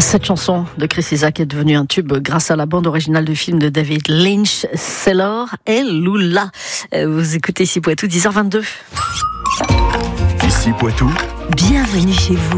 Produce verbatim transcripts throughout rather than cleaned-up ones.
Cette chanson de Chris Isaak est devenue un tube grâce à la bande originale du film de David Lynch, Sailor et Lula. Vous écoutez ici Poitou, dix heures vingt-deux. Ici Poitou. Bienvenue chez vous.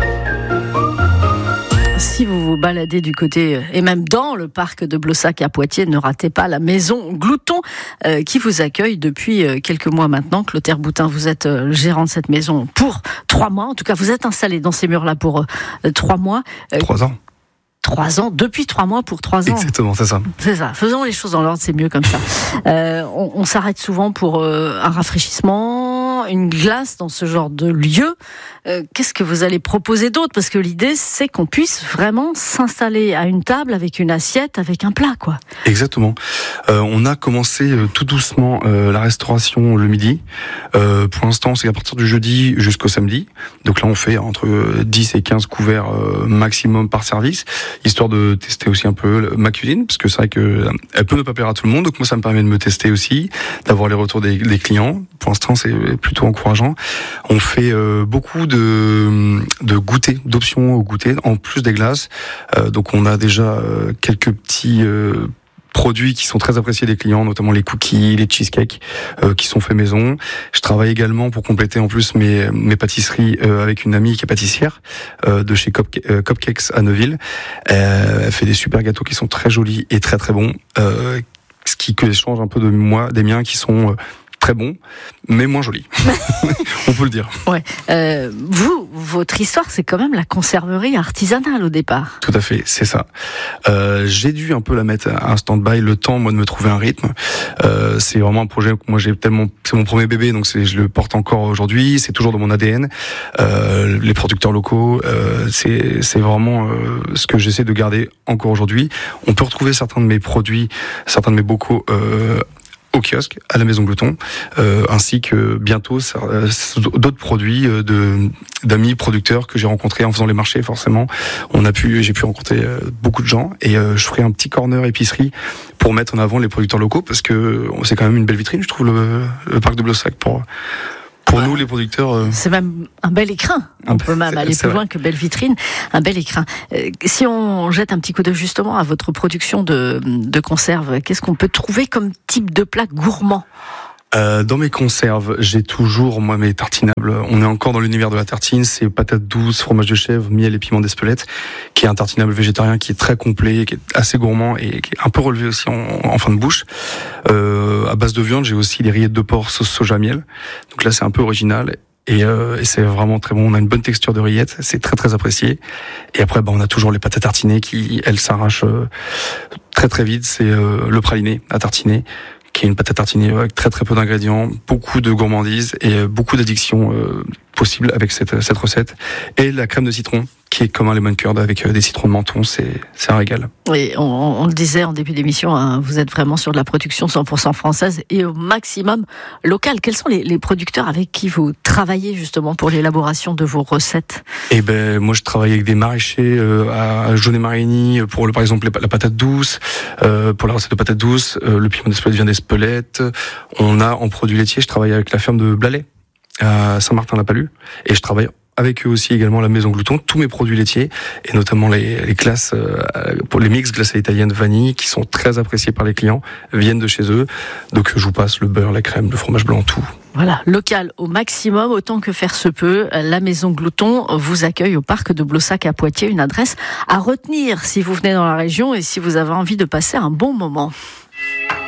Si vous vous baladez du côté et même dans le parc de Blossac à Poitiers, ne ratez pas la maison Glouton euh, qui vous accueille depuis euh, quelques mois maintenant. Clotaire Boutin, vous êtes euh, le gérant de cette maison pour trois mois. En tout cas, vous êtes installé dans ces murs-là pour euh, trois mois. Euh, trois ans. Trois ans, depuis trois mois pour trois ans. Exactement, c'est ça. C'est ça. Faisons les choses dans l'ordre, c'est mieux comme ça. Euh, on, on s'arrête souvent pour euh, un rafraîchissement, une glace dans ce genre de lieu. Euh, qu'est-ce que vous allez proposer d'autre ? Parce que l'idée, c'est qu'on puisse vraiment s'installer à une table avec une assiette, avec un plat, quoi. Exactement. Euh, on a commencé euh, tout doucement euh, la restauration le midi. Euh, pour l'instant, c'est à partir du jeudi jusqu'au samedi. Donc là, on fait entre dix et quinze couverts euh, maximum par service, histoire de tester aussi un peu ma cuisine, parce que c'est vrai que elle peut ne pas plaire à tout le monde. Donc moi, ça me permet de me tester aussi, d'avoir les retours des, des clients. Pour l'instant, c'est plutôt encourageant. On fait euh, beaucoup de, de goûters, d'options au goûter, en plus des glaces. Euh, donc on a déjà euh, quelques petits euh, produits qui sont très appréciés des clients, notamment les cookies, les cheesecakes euh, qui sont faits maison. Je travaille également pour compléter en plus mes, mes pâtisseries euh, avec une amie qui est pâtissière euh, de chez Cupca- euh, Cupcakes à Neuville. Euh, elle fait des super gâteaux qui sont très jolis et très très bons, euh, ce qui change un peu de moi, des miens qui sont... Euh, très bon, mais moins joli. On peut le dire. Ouais. Euh, vous, votre histoire, c'est quand même la conserverie artisanale au départ. Tout à fait, c'est ça. Euh, j'ai dû un peu la mettre à un stand-by, le temps, moi, de me trouver un rythme. Euh, c'est vraiment un projet que moi j'ai tellement, c'est mon premier bébé, donc c'est, je le porte encore aujourd'hui. C'est toujours dans mon A D N. Euh, les producteurs locaux, euh, c'est, c'est vraiment euh, ce que j'essaie de garder encore aujourd'hui. On peut retrouver certains de mes produits, certains de mes bocaux. Euh, au kiosque, à la Maison Glouton, euh, ainsi que bientôt ça, euh, d'autres produits euh, de d'amis producteurs que j'ai rencontrés en faisant les marchés. Forcément, on a pu, j'ai pu rencontrer euh, beaucoup de gens, et euh, je ferai un petit corner épicerie pour mettre en avant les producteurs locaux, parce que c'est quand même une belle vitrine, je trouve, le, le parc de Blossac pour. Pour ouais. Nous, les producteurs... Euh... C'est même un bel écrin. On peut même aller plus loin que belle vitrine. Un bel écrin. Euh, si on jette un petit coup d'œil justement à votre production de, de conserve, qu'est-ce qu'on peut trouver comme type de plat gourmand ? Euh, dans mes conserves, j'ai toujours, moi, mes tartinables. On est encore dans l'univers de la tartine. C'est patates douces, fromage de chèvre, miel et piment d'Espelette, qui est un tartinable végétarien qui est très complet, qui est assez gourmand et qui est un peu relevé aussi en, en fin de bouche. Euh, à base de viande, j'ai aussi les rillettes de porc sauce soja miel. Donc là, c'est un peu original. Et, euh, et c'est vraiment très bon. On a une bonne texture de rillettes, c'est très très apprécié. Et après, bah, on a toujours les pâtes à tartiner qui, elles, s'arrachent euh, très très vite. C'est euh, le praliné à tartiner, qui est une pâte à tartiner avec très très peu d'ingrédients, beaucoup de gourmandise et beaucoup d'addictions euh, possibles avec cette, cette recette. Et la crème de citron, qui est comme un lemon curd avec des citrons de menton, c'est, c'est un régal. Oui, on, on le disait en début d'émission, hein, vous êtes vraiment sur de la production cent pour cent française et au maximum locale. Quels sont les, les producteurs avec qui vous travaillez justement pour l'élaboration de vos recettes ? Eh ben, moi je travaille avec des maraîchers euh, à Jaunet-Marigny pour le, par exemple la patate douce, euh, pour la recette de patate douce, euh, le piment d'Espelette vient d'Espelette. On a en produits laitiers, je travaille avec la ferme de Blalet à Saint-Martin-la-Palue, et je travaille avec eux aussi également à la Maison Glouton, tous mes produits laitiers, et notamment les, les glaces, euh, pour les mix glaces italiennes vanille, qui sont très appréciés par les clients, viennent de chez eux. Donc je vous passe le beurre, la crème, le fromage blanc, tout. Voilà, local au maximum, autant que faire se peut. La Maison Glouton vous accueille au parc de Blossac à Poitiers, une adresse à retenir si vous venez dans la région et si vous avez envie de passer un bon moment.